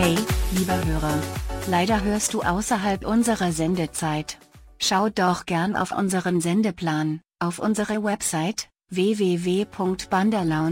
Hey, lieber Hörer. Leider hörst du außerhalb unserer Sendezeit. Schau doch gern auf unseren Sendeplan, auf unsere Website, www.banderlounge.de.